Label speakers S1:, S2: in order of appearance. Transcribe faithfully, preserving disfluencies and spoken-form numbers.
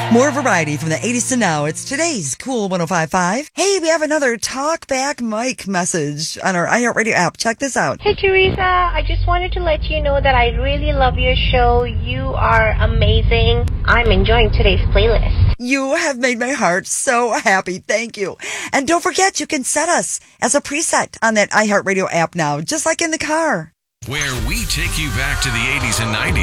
S1: More variety from the eighties to now. It's today's Cool one oh five point five. Hey, we have another Talk Back Mike message on our iHeartRadio app. Check this out.
S2: Hey, Teresa. I just wanted to let you know that I really love your show. You are amazing. I'm enjoying today's playlist.
S1: You have made my heart so happy. Thank you. And don't forget, you can set us as a preset on that iHeartRadio app now, just like in the car.
S3: Where we take you back to the eighties and nineties.